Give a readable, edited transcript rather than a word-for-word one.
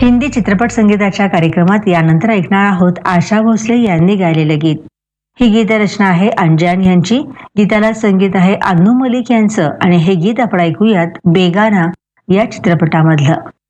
हिंदी चित्रपट संगीताच्या कार्यक्रमात यानंतर ऐकणार आहोत आशा भोसले यांनी गायलेलं गीत. ही गीतरचना आहे अंजान यांची. गीताला संगीत आहे अन्नू मलिक यांचं आणि हे गीत आपण ऐकूयात बेगाना या चित्रपटामधलं.